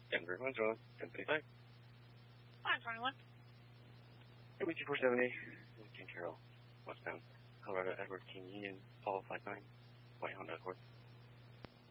Denver, Montreal, 1025. 521. WT470, King Carroll, westbound, Colorado, Edward King Union, Paul 59, White Honda Accord.